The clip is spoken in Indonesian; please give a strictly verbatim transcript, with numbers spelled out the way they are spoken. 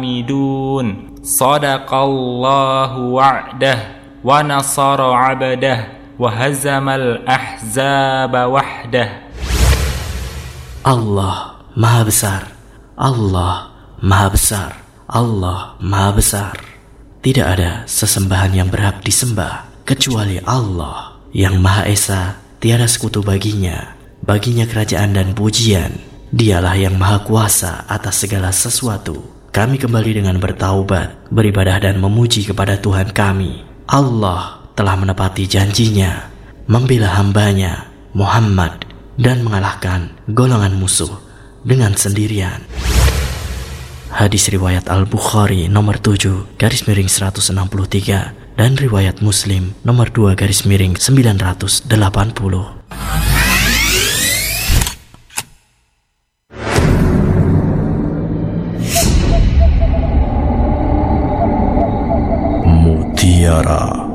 hamidun. Sadaqallahu wa'dah wa nasara 'abdah wa hazamal ahzaba wahdah. Allah Maha Besar, Allah Maha Besar, Allah Maha Besar. Tidak ada sesembahan yang berhak disembah kecuali Allah yang Maha Esa, tiada sekutu baginya. Baginya kerajaan dan pujian. Dialah yang Maha Kuasa atas segala sesuatu. Kami kembali dengan bertaubat, beribadah dan memuji kepada Tuhan kami. Allah telah menepati janjinya, membela hambanya Muhammad dan mengalahkan golongan musuh dengan sendirian. Hadis riwayat Al-Bukhari nomor tujuh garis miring seratus enam puluh tiga dan riwayat Muslim nomor dua garis miring sembilan ratus delapan puluh. Mutiara